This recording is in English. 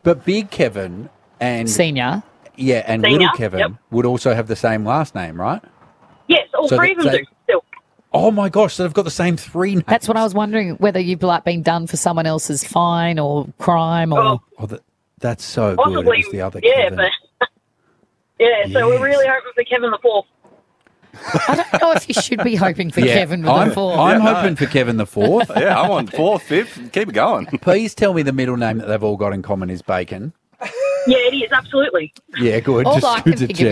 But Big Kevin and Senior. yeah, and Senior, Little Kevin yep. would also have the same last name, right? Yes, all So three of them they- do still. Oh my gosh, so they've got the same three names. That's what I was wondering, whether you've like been done for someone else's fine or crime or... Oh, that's so Possibly, good. It was the other yeah, Kevin. but so we're Yes. really hoping for Kevin the Fourth. I don't know if you should be hoping for Yeah, Kevin with I'm, the four. I'm hoping for Kevin the Fourth. Yeah, I'm on 4th, 5th. Keep it going. Please tell me the middle name that they've all got in common is Bacon. Yeah, it is absolutely. Yeah, good. All Just I good can to think of check.